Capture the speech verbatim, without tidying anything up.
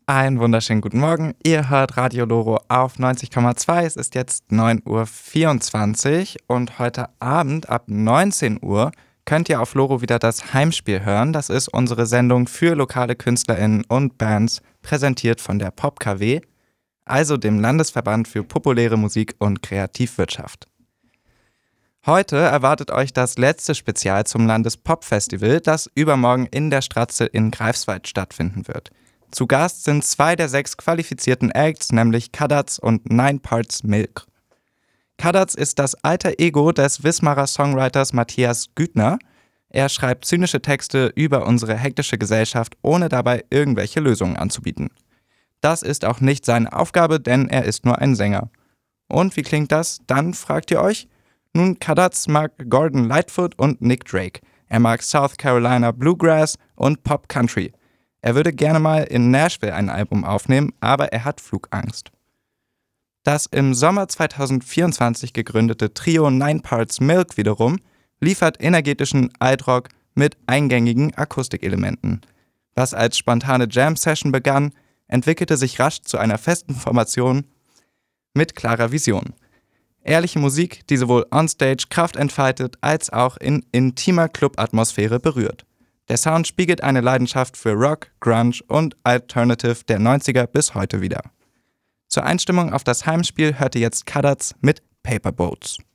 Einen wunderschönen guten Morgen. Ihr hört Radio Loro auf neunzig Komma zwei. Es ist jetzt neun Uhr vierundzwanzig und heute Abend ab neunzehn Uhr könnt ihr auf Loro wieder das Heimspiel hören. Das ist unsere Sendung für lokale KünstlerInnen und Bands, präsentiert von der Pop K W, also dem Landesverband für populäre Musik und Kreativwirtschaft. Heute erwartet euch das letzte Spezial zum Landespop-Festival, das übermorgen in der Stratze in Greifswald stattfinden wird. Zu Gast sind zwei der sechs qualifizierten Acts, nämlich Kadatz und Nine Parts Milk. Kadatz ist das alter Ego des Wismarer Songwriters Matthias Güthner. Er schreibt zynische Texte über unsere hektische Gesellschaft, ohne dabei irgendwelche Lösungen anzubieten. Das ist auch nicht seine Aufgabe, denn er ist nur ein Sänger. Und wie klingt das? Dann fragt ihr euch? Nun, Kadatz mag Gordon Lightfoot und Nick Drake. Er mag South Carolina Bluegrass und Pop Country. Er würde gerne mal in Nashville ein Album aufnehmen, aber er hat Flugangst. Das im Sommer zweitausendvierundzwanzig gegründete Trio Nine Parts Milk wiederum liefert energetischen Altrock mit eingängigen Akustikelementen. Was als spontane Jam-Session begann, entwickelte sich rasch zu einer festen Formation mit klarer Vision. Ehrliche Musik, die sowohl onstage Kraft entfaltet, als auch in intimer Club-Atmosphäre berührt. Der Sound spiegelt eine Leidenschaft für Rock, Grunge und Alternative der neunziger bis heute wider. Zur Einstimmung auf das Heimspiel hört ihr jetzt Kadatz mit Paper Boats.